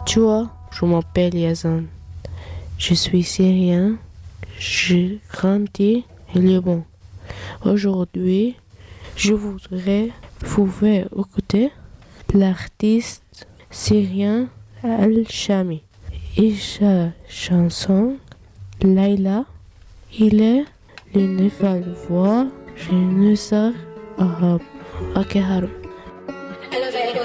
Tu vois, je m'appelle Yazan. Je suis syrien. J'ai grandi au Liban. Aujourd'hui, je voudrais vous faire écouter l'artiste syrien Al-Shami et sa chanson Laila. Il est le nouvelle voix. Je ne sais pas.